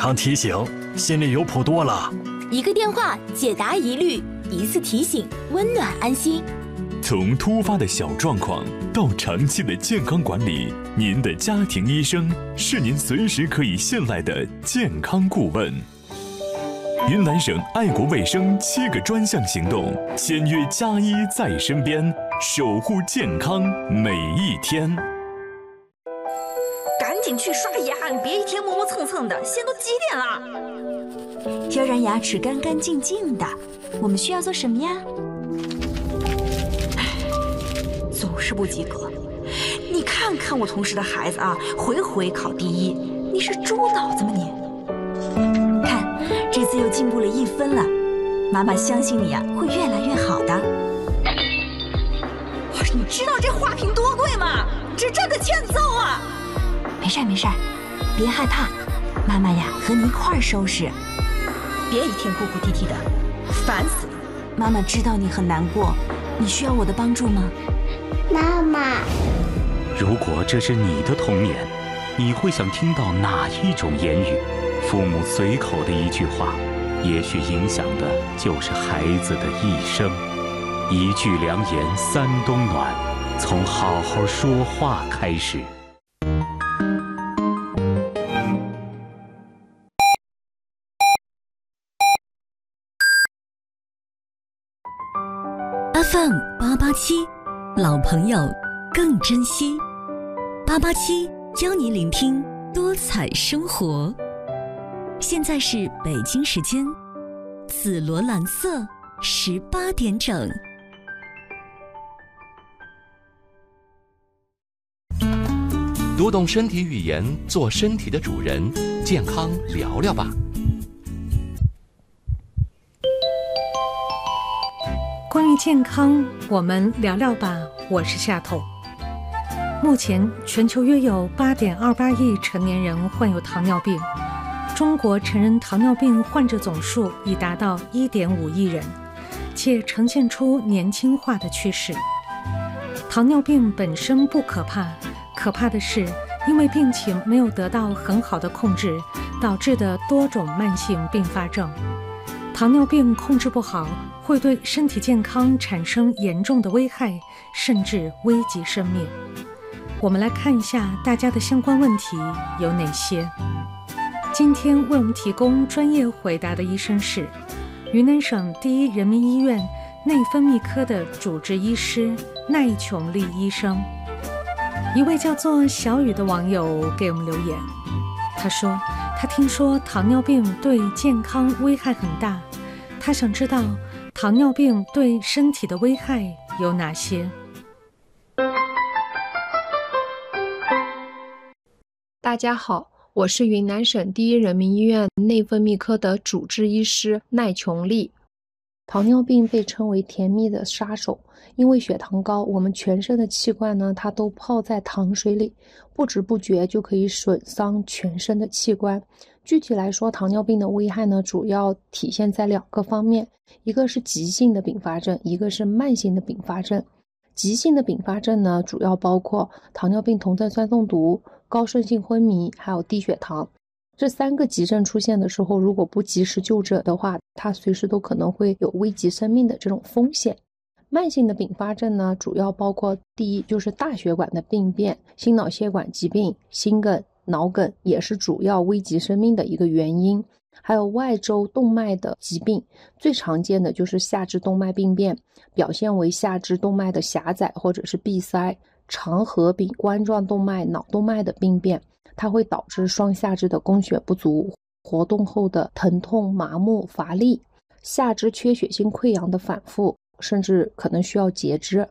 常提醒，心里有谱多了。 一个电话解答疑虑，一次提醒温暖安心。 从突发的小状况到长期的健康管理，您的家庭医生是您随时可以信赖的健康顾问。云南省爱国卫生7个专项行动，签约加医在身边，守护健康每一天。 赶紧去刷牙，你别一天磨磨蹭蹭的，现在都几点了？ 要让牙齿干干净净的，我们需要做什么呀？ 总是不及格。你看看我同事的孩子啊，回回考第1，你是猪脑子吗你？ 看，这次又进步了1分了，妈妈相信你啊，会越来越好的。 你知道这花瓶多贵吗？这真的欠揍啊！ 没事没事，别害怕，妈妈呀和你一块儿收拾。 别一天哭哭啼啼的，烦死了。 妈妈知道你很难过，你需要我的帮助吗？ 妈妈， 如果这是你的童年，你会想听到哪一种言语？父母随口的一句话，也许影响的就是孩子的一生。一句良言3冬暖，从好好说话开始。 FM 887，老朋友更珍惜。887教你聆听多彩生活。现在是北京时间紫罗兰色18点整。 读懂身体语言，做身体的主人，健康聊聊吧。 关于健康，我们聊聊吧。我是夏彤。目前，全球约有8.28亿成年人患有糖尿病，中国成人糖尿病患者总数已达到1.5亿人，且呈现出年轻化的趋势。糖尿病本身不可怕，可怕的是因为病情没有得到很好的控制，导致的多种慢性并发症。糖尿病控制不好，会对身体健康产生严重的危害，甚至危及生命。我们来看一下大家的相关问题有哪些。今天为我们提供专业回答的医生是云南省第一人民医院内分泌科的主治医师奈琼丽医生。一位叫做小雨的网友给我们留言，他说他听说糖尿病对健康危害很大，他想知道糖尿病对身体的危害有哪些。 大家好，我是云南省第一人民医院内分泌科的主治医师奈琼丽。糖尿病被称为甜蜜的杀手，因为血糖高，我们全身的器官呢，它都泡在糖水里，不知不觉就可以损伤全身的器官。具体来说，糖尿病的危害呢，主要体现在2个方面，一个是急性的并发症，一个是慢性的并发症。急性的并发症呢，主要包括糖尿病酮症酸中毒、高渗性昏迷，还有低血糖。这3个急症出现的时候，如果不及时救治的话，它随时都可能会有危及生命的这种风险。慢性的并发症呢，主要包括第一就是大血管的病变、心脑血管疾病、心梗、脑梗，也是主要危及生命的一个原因。还有外周动脉的疾病，最常见的就是下肢动脉病变，表现为下肢动脉的狭窄或者是闭塞，长合并冠状动脉、脑动脉的病变，它会导致双下肢的供血不足，活动后的疼痛、麻木、乏力，下肢缺血性溃疡的反复，甚至可能需要截肢。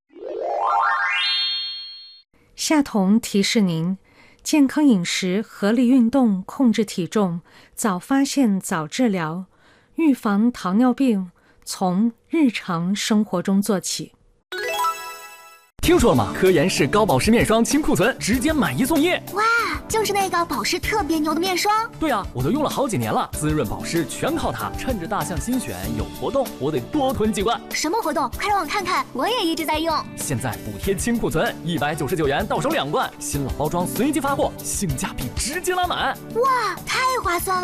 夏彤提示您，健康饮食、合理运动、控制体重，早发现早治疗，预防糖尿病，从日常生活中做起。 听说了吗？科颜氏高保湿面霜清库存，直接买1送1。 哇，就是那个保湿特别牛的面霜。 对啊，我都用了好几年了，滋润保湿全靠它。趁着大象新选有活动，我得多囤几罐。 什么活动？快让我看看，我也一直在用。 现在补贴清库存，199元到手2罐，新老包装随机发货，性价比直接拉满。 哇，太划算了！